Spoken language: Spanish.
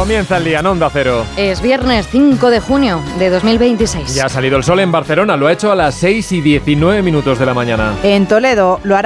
Comienza el día en Onda Cero. Es viernes 5 de junio de 2026. Ya ha salido el sol en Barcelona, lo ha hecho a las 6:19 de la mañana. En Toledo lo hará